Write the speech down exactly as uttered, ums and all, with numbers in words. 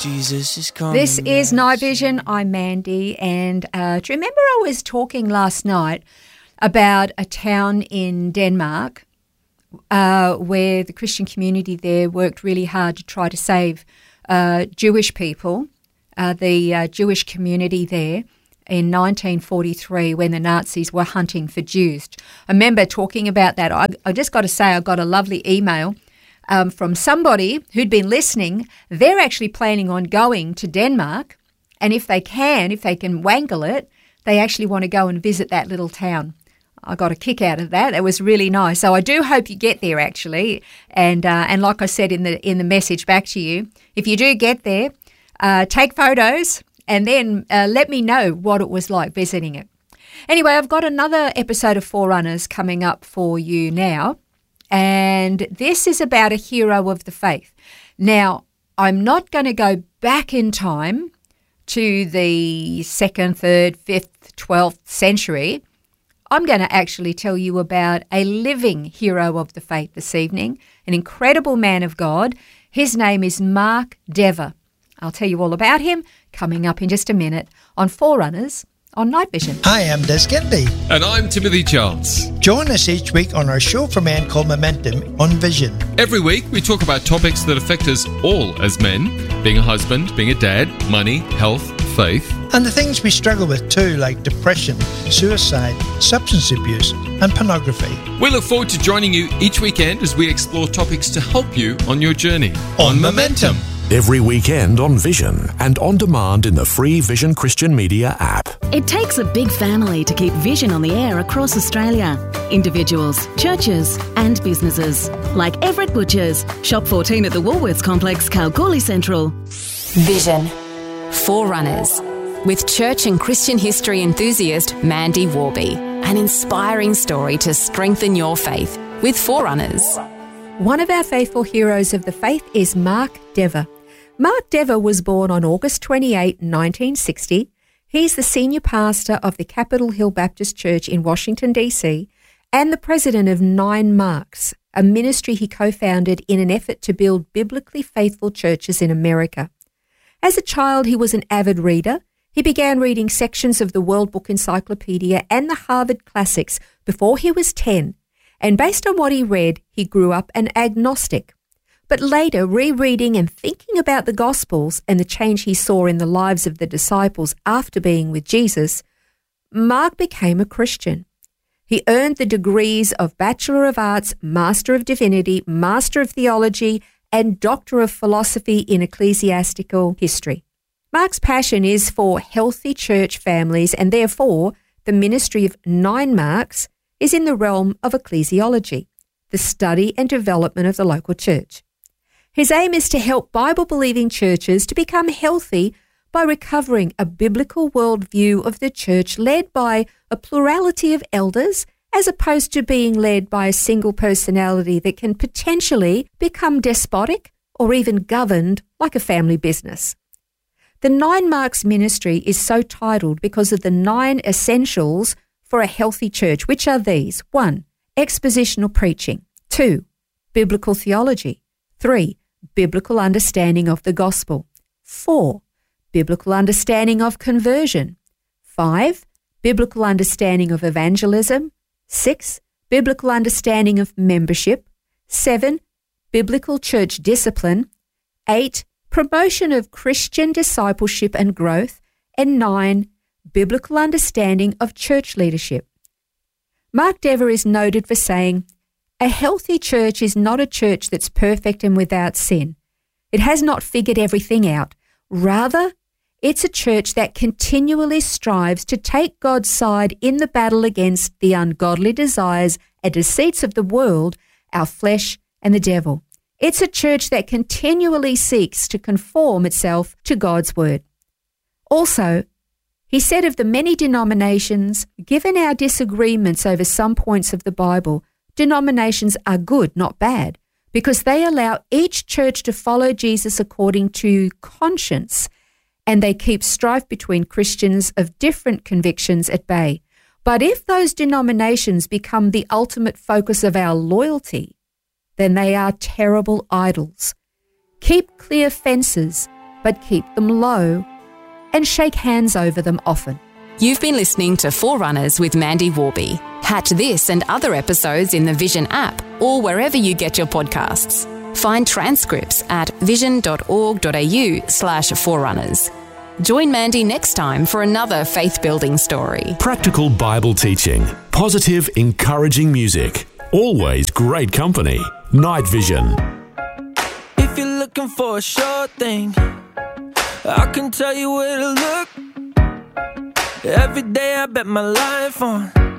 Jesus is coming. This is Night Vision. I'm Mandy. And uh, do you remember I was talking last night about a town in Denmark uh, where the Christian community there worked really hard to try to save uh, Jewish people, uh, the uh, Jewish community there in nineteen forty-three when the Nazis were hunting for Jews. I remember talking about that. I, I just got to say I got a lovely email um, from somebody who'd been listening. They're actually planning on going to Denmark, and if they can, if they can wangle it, they actually want to go and visit that little town. I got a kick out of that. It was really nice. So I do hope you get there, actually. And uh, and like I said in the in the message back to you, if you do get there, uh, take photos and then uh, let me know what it was like visiting it. Anyway, I've got another episode of Forerunners coming up for you now, and this is about a hero of the faith. Now, I'm not going to go back in time to the second, third, fifth, twelfth century. I'm going to actually tell you about a living hero of the faith this evening, an incredible man of God. His name is Mark Dever. I'll tell you all about him coming up in just a minute on Forerunners on Night Vision. Hi, I'm Des Kennedy. And I'm Timothy Charles. Join us each week on our show for men called Momentum on Vision. Every week we talk about topics that affect us all as men, being a husband, being a dad, money, health, faith. And the things we struggle with too, like depression, suicide, substance abuse and pornography. We look forward to joining you each weekend as we explore topics to help you on your journey. On Momentum. Every weekend on Vision and on demand in the free Vision Christian Media app. It takes a big family to keep Vision on the air across Australia. Individuals, churches and businesses. Like Everett Butchers, Shop fourteen at the Woolworths Complex, Kalgoorlie Central. Vision. Forerunners. With church and Christian history enthusiast Mandy Warby. An inspiring story to strengthen your faith with Forerunners. One of our faithful heroes of the faith is Mark Dever. Mark Dever was born on August twenty-eighth, nineteen sixty. He's the senior pastor of the Capitol Hill Baptist Church in Washington, D C, and the president of Nine Marks, a ministry he co-founded in an effort to build biblically faithful churches in America. As a child, he was an avid reader. He began reading sections of the World Book Encyclopedia and the Harvard Classics before he was ten, and based on what he read, he grew up an agnostic. But later, rereading and thinking about the Gospels and the change he saw in the lives of the disciples after being with Jesus, Mark became a Christian. He earned the degrees of Bachelor of Arts, Master of Divinity, Master of Theology, and Doctor of Philosophy in Ecclesiastical History. Mark's passion is for healthy church families, and therefore the ministry of Nine Marks is in the realm of ecclesiology, the study and development of the local church. His aim is to help Bible-believing churches to become healthy by recovering a biblical worldview of the church led by a plurality of elders, as opposed to being led by a single personality that can potentially become despotic or even governed like a family business. The Nine Marks ministry is so titled because of the nine essentials for a healthy church, which are these. One, expositional preaching. Two, biblical theology. Three, biblical understanding of the gospel. Four, biblical understanding of conversion. Five, biblical understanding of evangelism. Six, biblical understanding of membership. Seven, biblical church discipline. Eight, promotion of Christian discipleship and growth. And nine, biblical understanding of church leadership. Mark Dever is noted for saying, "A healthy church is not a church that's perfect and without sin. It has not figured everything out. Rather, it's a church that continually strives to take God's side in the battle against the ungodly desires and deceits of the world, our flesh, and the devil. It's a church that continually seeks to conform itself to God's word." Also, he said of the many denominations, given our disagreements over some points of the Bible, denominations are good, not bad, because they allow each church to follow Jesus according to conscience, and they keep strife between Christians of different convictions at bay. But if those denominations become the ultimate focus of our loyalty, then they are terrible idols. Keep clear fences but keep them low and shake hands over them often. You've been listening to Forerunners with Mandy Warby. Catch this and other episodes in the Vision app or wherever you get your podcasts. Find transcripts at vision.org.au slash forerunners. Join Mandy next time for another faith-building story. Practical Bible teaching, positive, encouraging music, always great company. Night Vision. If you're looking for a sure thing, I can tell you where to look. Every day I bet my life on